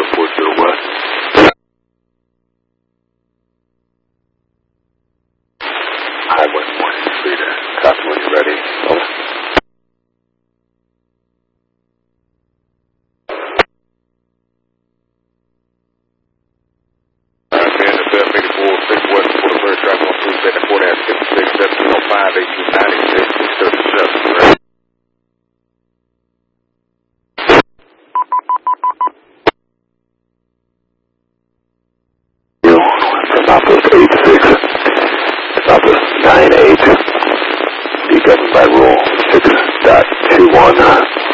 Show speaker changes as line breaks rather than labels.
report to the west. Highway 43 to copy when you're ready. Over. Man, the 84, 6 west, 43rd, traffic on 274, 56, 1705, 1896, 37, right? Southwest 86, Southwest 98, be governed by Rule 6.21.